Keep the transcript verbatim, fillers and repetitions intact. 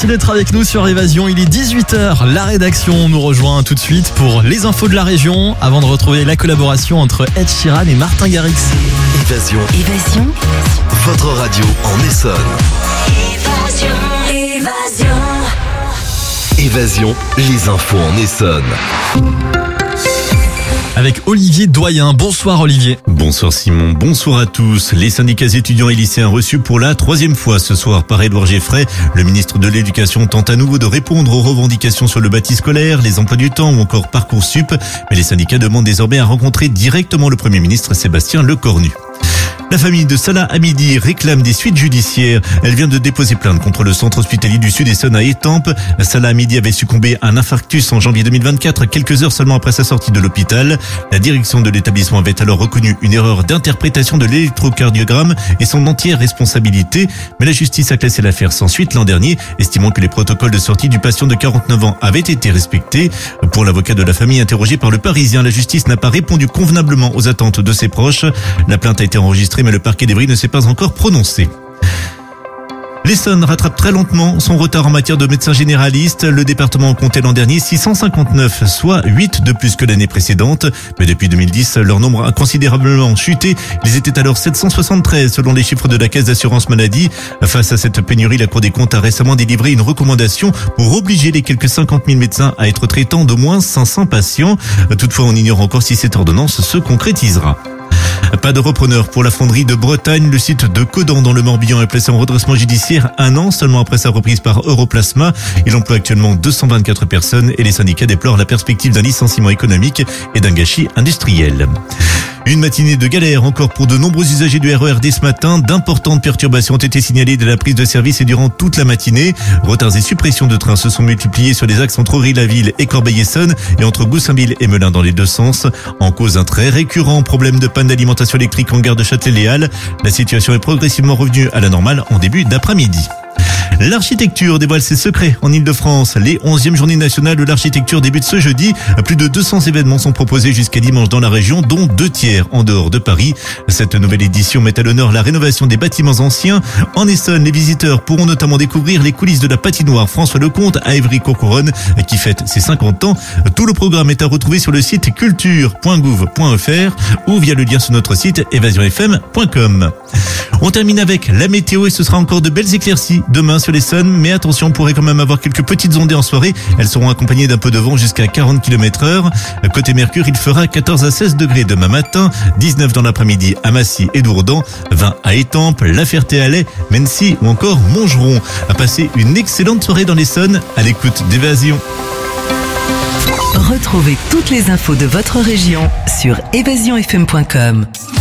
Merci d'être avec nous sur Évasion. Il est dix-huit heures. La rédaction nous rejoint tout de suite pour les infos de la région avant de retrouver la collaboration entre Ed Sheeran et Martin Garrix. Évasion. Évasion. Votre radio en Essonne. Évasion. Évasion. Évasion, les infos en Essonne. Avec Olivier Doyen. Bonsoir Olivier. Bonsoir Simon, bonsoir à tous. Les syndicats étudiants et lycéens reçus pour la troisième fois ce soir par Édouard Geffray. Le ministre de l'Éducation tente à nouveau de répondre aux revendications sur le bâti scolaire, les emplois du temps ou encore Parcoursup. Mais les syndicats demandent désormais à rencontrer directement le Premier ministre Sébastien Lecornu. La famille de Salah Hamidi réclame des suites judiciaires. Elle vient de déposer plainte contre le centre hospitalier du Sud-Essonne à Étampes. Salah Hamidi avait succombé à un infarctus en janvier deux mille vingt-quatre, quelques heures seulement après sa sortie de l'hôpital. La direction de l'établissement avait alors reconnu une erreur d'interprétation de l'électrocardiogramme et son entière responsabilité. Mais la justice a classé l'affaire sans suite l'an dernier, estimant que les protocoles de sortie du patient de quarante-neuf ans avaient été respectés. Pour l'avocat de la famille interrogé par le Parisien, la justice n'a pas répondu convenablement aux attentes de ses proches. La plainte a été enregistrée, mais le parquet d'Evry ne s'est pas encore prononcé. L'Essonne rattrape très lentement son retard en matière de médecins généralistes. Le département comptait l'an dernier six cent cinquante-neuf, soit huit de plus que l'année précédente. Mais depuis deux mille dix, leur nombre a considérablement chuté. Ils étaient alors sept cent soixante-treize selon les chiffres de la Caisse d'assurance maladie. Face à cette pénurie, la Cour des comptes a récemment délivré une recommandation pour obliger les quelques cinquante mille médecins à être traitants d'au moins cinq cents patients. Toutefois, on ignore encore si cette ordonnance se concrétisera. Pas de repreneur pour la fonderie de Bretagne. Le site de Codan dans le Morbihan est placé en redressement judiciaire un an seulement après sa reprise par Europlasma. Il emploie actuellement deux cent vingt-quatre personnes et les syndicats déplorent la perspective d'un licenciement économique et d'un gâchis industriel. Une matinée de galère encore pour de nombreux usagers du R E R D ce matin. D'importantes perturbations ont été signalées dès la prise de service et durant toute la matinée. Retards et suppressions de trains se sont multipliés sur les axes entre Aury-la-Ville et Corbeil-Essonnes et entre Goussainville et Melun dans les deux sens. En cause, un très récurrent problème de panne d'alimentation électrique en gare de Châtelet-Léal. La situation est progressivement revenue à la normale en début d'après-midi. L'architecture dévoile ses secrets en Ile-de-France. Les onzièmes journées nationales de l'architecture débutent ce jeudi. Plus de deux cents événements sont proposés jusqu'à dimanche dans la région, dont deux tiers en dehors de Paris. Cette nouvelle édition met à l'honneur la rénovation des bâtiments anciens. En Essonne, les visiteurs pourront notamment découvrir les coulisses de la patinoire François Lecomte à Évry-Courcouronnes qui fête ses cinquante ans. Tout le programme est à retrouver sur le site culture point gouv point f r ou via le lien sur notre site évasion f m point com. On termine avec la météo et ce sera encore de belles éclaircies demain sur l'Essonne, mais attention, on pourrait quand même avoir quelques petites ondées en soirée. Elles seront accompagnées d'un peu de vent jusqu'à quarante kilomètres heure. Côté Mercure, il fera quatorze à seize degrés demain matin, dix-neuf dans l'après-midi à Massy et Dourdan, vingt à Étampes, La Ferté-Alais, Mency ou encore Montgeron. À passer une excellente soirée dans l'Essonne à l'écoute d'Évasion. Retrouvez toutes les infos de votre région sur évasion f m point com.